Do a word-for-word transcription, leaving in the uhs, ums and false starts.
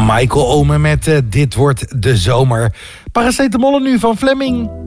Michael Omen met uh, Dit wordt de zomer. Paracetamol nu van Fleming.